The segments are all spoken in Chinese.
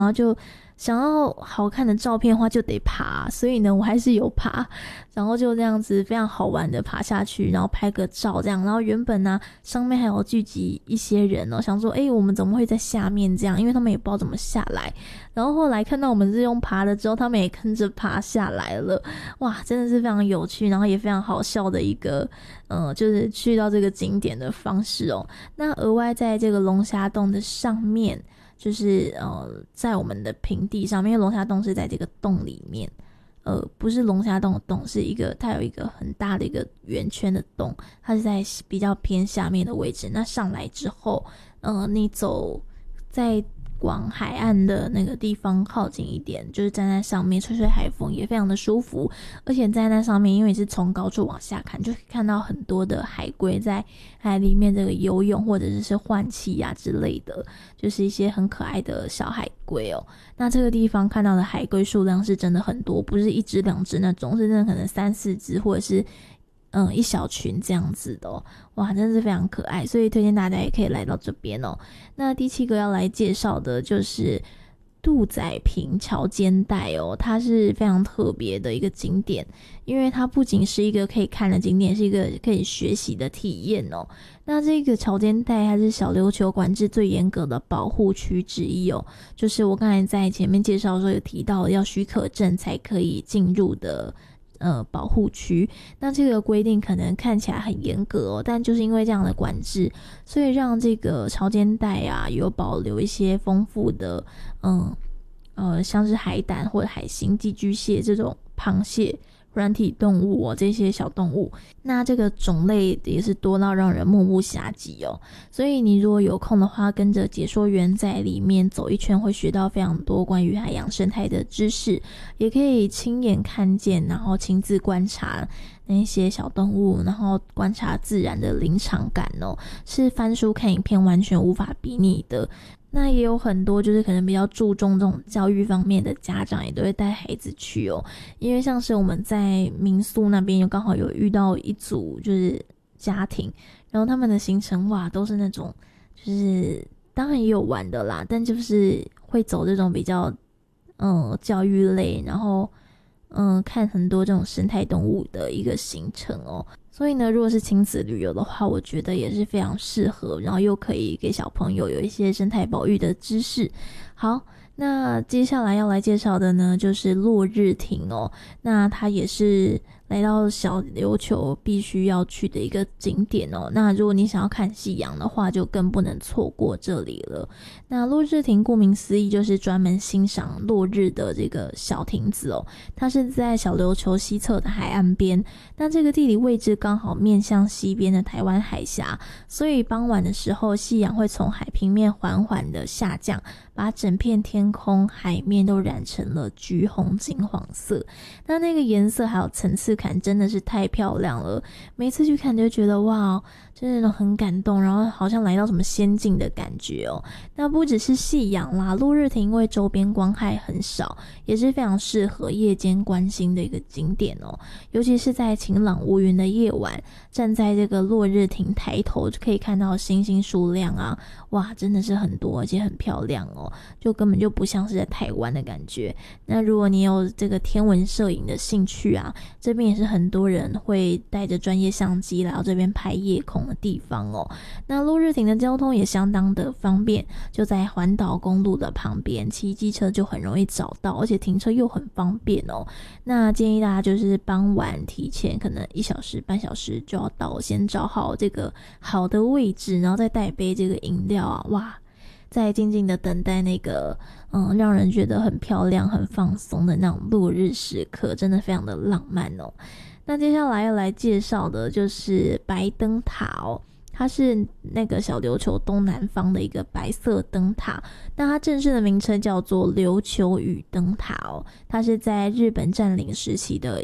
然后就想要好看的照片的话就得爬，所以呢我还是有爬，然后就这样子非常好玩的爬下去，然后拍个照这样。然后原本呢上面还有聚集一些人哦，想说我们怎么会在下面这样，因为他们也不知道怎么下来。然后后来看到我们是用爬的之后，他们也跟着爬下来了。哇，真的是非常有趣，然后也非常好笑的一个就是去到这个景点的方式哦。那额外在这个龙虾洞的上面，就是在我们的平地上面，因为龙虾洞是在这个洞里面，不是龙虾洞的洞，是它有一个很大的一个圆圈的洞，它是在比较偏下面的位置。那上来之后，你走在往海岸的那个地方靠近一点，就是站在上面吹吹海风也非常的舒服。而且站在上面，因为你是从高处往下看，就可以看到很多的海龟在海里面这个游泳或者是换气啊之类的，就是一些很可爱的小海龟哦。那这个地方看到的海龟数量是真的很多，不是一只两只那种，是真的可能三四只或者是一小群这样子的哦。哇，真的是非常可爱，所以推荐大家也可以来到这边哦。那第7个要来介绍的就是杜仔平潮间带哦，它是非常特别的一个景点，因为它不仅是一个可以看的景点，是一个可以学习的体验哦。那这个潮间带它是小琉球管制最严格的保护区之一哦，就是我刚才在前面介绍的时候有提到要许可证才可以进入的保护区。那这个规定可能看起来很严格哦，但就是因为这样的管制，所以让这个潮间带啊有保留一些丰富的像是海胆或者海星、寄居蟹这种螃蟹、软体动物哦，这些小动物，那这个种类也是多到让人目不暇接哦。所以你如果有空的话，跟着解说员在里面走一圈，会学到非常多关于海洋生态的知识，也可以亲眼看见，然后亲自观察那些小动物，然后观察自然的临场感哦，是翻书看影片完全无法比拟的。那也有很多就是可能比较注重这种教育方面的家长也都会带孩子去哦，因为像是我们在民宿那边刚好有遇到一组就是家庭，然后他们的行程哇都是那种就是当然也有玩的啦，但就是会走这种比较教育类，然后看很多这种生态动物的一个行程哦。所以呢，如果是亲子旅游的话，我觉得也是非常适合，然后又可以给小朋友有一些生态保育的知识。好，那接下来要来介绍的呢，就是落日亭哦。那它也是来到小琉球必须要去的一个景点哦。那如果你想要看夕阳的话，就更不能错过这里了。那落日亭顾名思义就是专门欣赏落日的这个小亭子哦。它是在小琉球西侧的海岸边，那这个地理位置刚好面向西边的台湾海峡，所以傍晚的时候夕阳会从海平面缓缓的下降，把整片天空海面都染成了橘红金黄色。那个颜色还有层次感真的是太漂亮了，每次去看就觉得哇，就是那种很感动，然后好像来到什么仙境的感觉哦。那不只是夕阳啦，落日亭因为周边光害很少，也是非常适合夜间观星的一个景点哦。尤其是在晴朗无云的夜晚，站在这个落日亭抬头就可以看到星星数量啊，哇，真的是很多，而且很漂亮哦，就根本就不像是在台湾的感觉。那如果你有这个天文摄影的兴趣啊，这边也是很多人会带着专业相机来到这边拍夜空的地方哦。那落日亭的交通也相当的方便，就在环岛公路的旁边，骑机车就很容易找到，而且停车又很方便哦。那建议大家就是傍晚提前可能1小时半小时就要到，先找好这个好的位置，然后再带杯这个饮料啊，哇，再静静的等待那个让人觉得很漂亮很放松的那种落日时刻，真的非常的浪漫哦。那接下来要来介绍的就是白灯塔哦，它是那个小琉球东南方的一个白色灯塔，那它正式的名称叫做琉球屿灯塔哦。它是在日本占领时期的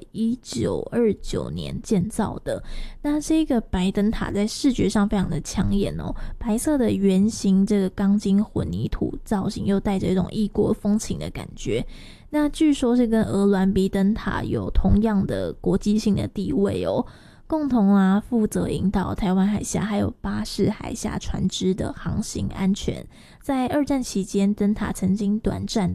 1929年建造的。那这个白灯塔在视觉上非常的抢眼哦，白色的圆形这个钢筋混凝土造型又带着一种异国风情的感觉。那据说是跟鹅銮鼻灯塔有同样的国际性的地位哦。 共同负责引导台湾海峡还有巴士海峡船只的航行安全。在二战期间，灯塔曾经短暂